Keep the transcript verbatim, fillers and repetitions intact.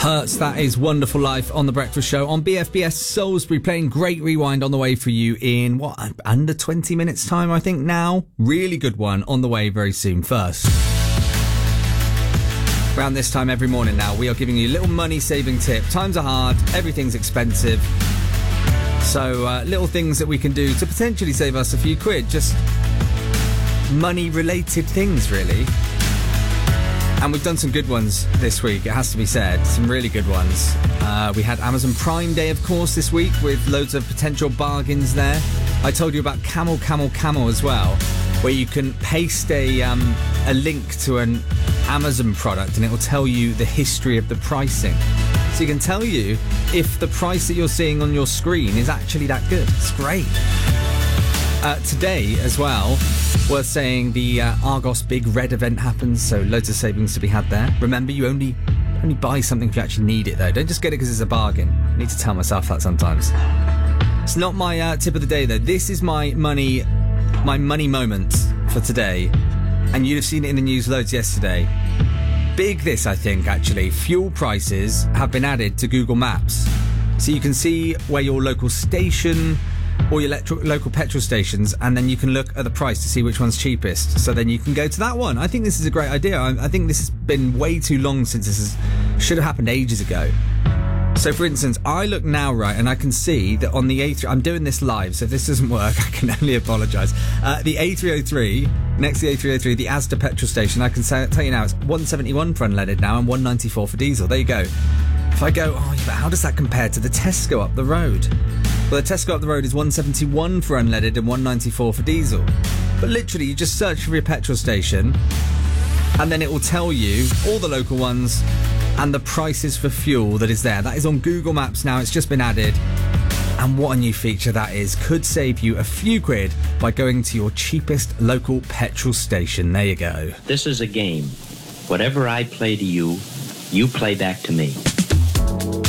Hurts, that is Wonderful Life on The Breakfast Show on B F B S Salisbury, playing Great Rewind on the way for you in, what, under twenty minutes time, I think now? Really good one on the way very soon. First, around this time every morning now, we are giving you a little money-saving tip. Times are hard, everything's expensive. So, uh, little things that we can do to potentially save us a few quid. Just money-related things, really. And we've done some good ones this week, it has to be said. Some really good ones. Uh, we had Amazon Prime Day, of course, this week, with loads of potential bargains there. I told you about Camel, Camel, Camel as well, where you can paste a um, a link to an Amazon product and it will tell you the history of the pricing. So you can tell you if the price that you're seeing on your screen is actually that good. It's great. Uh, today, as well, worth saying, the uh, Argos Big Red event happens, so loads of savings to be had there. Remember, you only only buy something if you actually need it, though. Don't just get it because it's a bargain. I need to tell myself that sometimes. It's not my uh, tip of the day, though. This is my money, my money moment for today. And you'd have seen it in the news loads yesterday. Big this, I think, actually. Fuel prices have been added to Google Maps. So you can see where your local station or your electro- local petrol stations, and then you can look at the price to see which one's cheapest. So then you can go to that one. I think this is a great idea. I, I think this has been way too long since this is, should have happened ages ago. So, for instance, I look now, right, and I can see that on the A three... I'm doing this live, so if this doesn't work, I can only apologise. Uh, the A three oh three, next to the A three oh three, the Asda petrol station, I can say, tell you now, it's one seventy-one for unleaded now and one ninety-four for diesel. There you go. If I go, oh, yeah, but how does that compare to the Tesco up the road? Well, the Tesco up the road is one seventy-one for unleaded and one ninety-four for diesel. But literally, you just search for your petrol station, and then it will tell you all the local ones and the prices for fuel that is there. That is on Google Maps now. It's just been added. And what a new feature that is. Could save you a few quid by going to your cheapest local petrol station. There you go. This is a game. Whatever I play to you, you play back to me.